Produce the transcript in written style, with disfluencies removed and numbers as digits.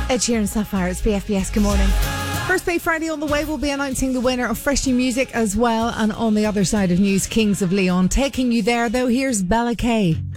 Ed Sheeran Sapphire, it's BFBS. Good morning. First Pay Friday on the way. We'll be announcing the winner of Fresh New Music as well. And on the other side of news, Kings of Leon. Taking you there, though, here's Bella Kay.